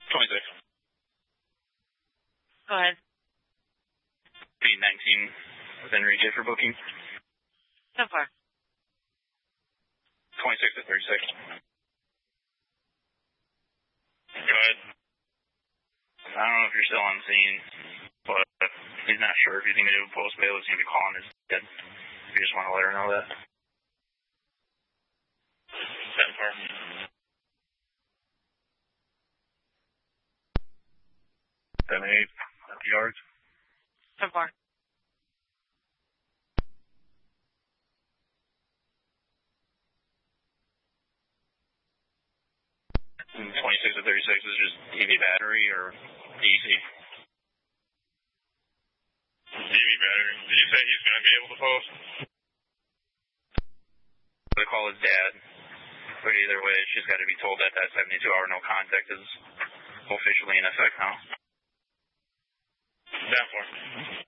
26. Go ahead. B19 within reach for booking. So far. 26 to 36. Go ahead. I don't know if you're still on scene, but he's not sure if he's going to do a post bail. He's going to be calling his dad. If you just want to let her know that. 10-4. 7-8 yards. So far. 26 to 36 is just EV battery or DC? EV battery. Did you say he's going to be able to post? They call his dad. But either way, she's got to be told that that 72-hour no contact is officially in effect now. 10-4.